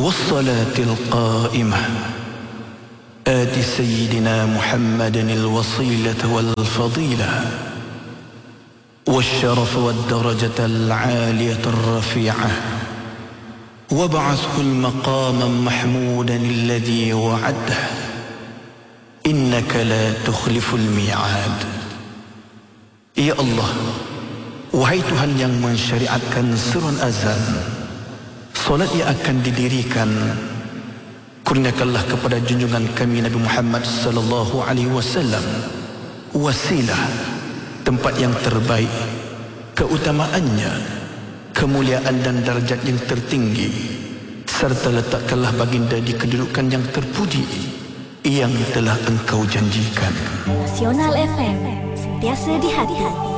والصلاة القائمة آت سيدنا محمد الوصيلة والفضيلة والشرف والدرجة العالية الرفيعة وابعثه المقام محمودا الذي وعده إنك لا تخلف الميعاد. Ya Allah, wahai Tuhan yang mensyariatkan seruan azan, solat yang akan didirikan, kurniakanlah kepada junjungan kami Nabi Muhammad sallallahu alaihi wasallam wasilah, tempat yang terbaik, keutamaannya, kemuliaan dan darjat yang tertinggi, serta letakkanlah baginda di kedudukan yang terpuji yang telah engkau janjikan. Nasional FM, sentiasa di hati.